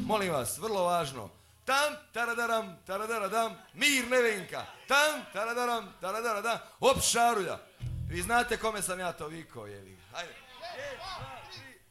molim vas, vrlo važno. Tam, taradaram, taradaradam, Mir Nevenka. Tam, taradaram, taradaradam, op šarulja. Vi znate kome sam ja to vikao, jevi. Hajde. 1, 2, 3.